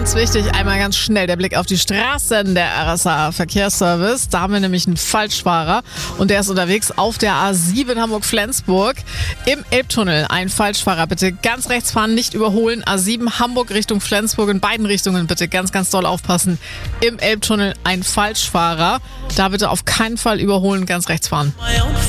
Ganz wichtig, einmal ganz schnell der Blick auf die Straßen der RSA Verkehrsservice. Da haben wir nämlich einen Falschfahrer und der ist unterwegs auf der A7 Hamburg-Flensburg. Im Elbtunnel ein Falschfahrer. Bitte ganz rechts fahren, nicht überholen. A7 Hamburg Richtung Flensburg, in beiden Richtungen bitte ganz, ganz doll aufpassen. Im Elbtunnel ein Falschfahrer. Da bitte auf keinen Fall überholen, ganz rechts fahren.